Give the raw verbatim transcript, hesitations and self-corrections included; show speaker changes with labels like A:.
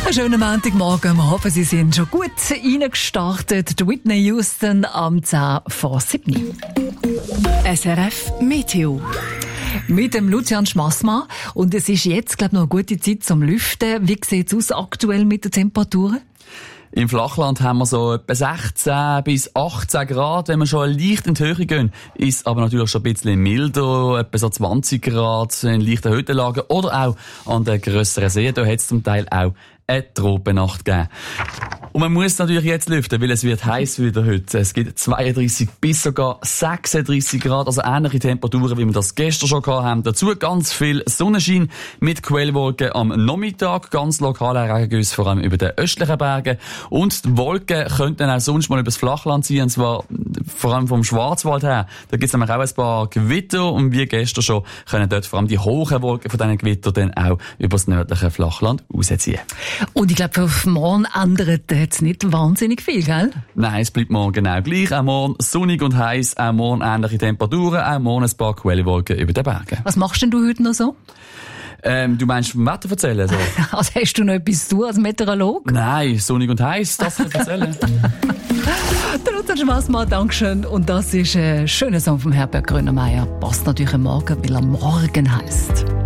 A: Einen schönen Montagmorgen. Wir hoffen, Sie sind schon gut reingestartet. Whitney Houston am zehn vor sieben.
B: S R F Meteo.
A: Mit dem Lucian Schmassmann. Und es ist jetzt, glaube ich, noch eine gute Zeit zum Lüften. Wie sieht es aus aktuell mit den Temperaturen?
C: Im Flachland haben wir so etwa sechzehn bis achtzehn Grad. Wenn wir schon leicht in die Höhe gehen, ist aber natürlich schon ein bisschen milder, etwa so zwanzig Grad in leichten Höhenlagen oder auch an den grösseren Seen. Da hat es zum Teil auch eine Tropennacht gegeben. Und man muss natürlich jetzt lüften, weil es wird heiß wieder heute. Es gibt zweiunddreissig bis sogar sechsunddreissig Grad, also ähnliche Temperaturen, wie wir das gestern schon gehabt haben. Dazu ganz viel Sonnenschein mit Quellwolken am Nachmittag, ganz lokale Regengüsse, vor allem über den östlichen Bergen. Und die Wolken könnten auch sonst mal übers Flachland ziehen, und zwar vor allem vom Schwarzwald her. Da gibt es nämlich auch ein paar Gewitter, und wie gestern schon können dort vor allem die hohen Wolken von diesen Gewittern dann auch über das nördliche Flachland rausziehen.
A: Und ich glaube, auf morgen ändert es nicht wahnsinnig viel, gell?
C: Nein, es bleibt morgen genau gleich. Auch morgen sonnig und heiß, auch morgen ähnliche Temperaturen, auch morgen ein paar Quellwolken über den Bergen.
A: Was machst denn du heute noch so?
C: Ähm, du meinst vom Wetter erzählen? So?
A: Also hast du noch etwas zu tun als Meteorolog?
C: Nein, sonnig und heiß, das kann ich erzählen.
A: Der Lucian Schmassmann, Dankeschön. Und das ist ein schöner Song vom Herbert Grönemeyer. Passt natürlich am Morgen, weil er morgen heisst.